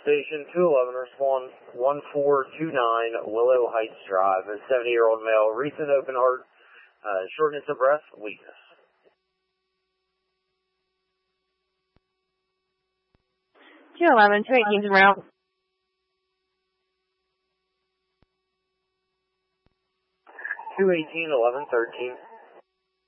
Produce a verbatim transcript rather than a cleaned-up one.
station, two eleven, respond one four two nine Willow Heights Drive, a seventy-year-old male, recent open heart, uh, shortness of breath, weakness. two eleven, two eighteen en route. two eighteen, eleven thirteen.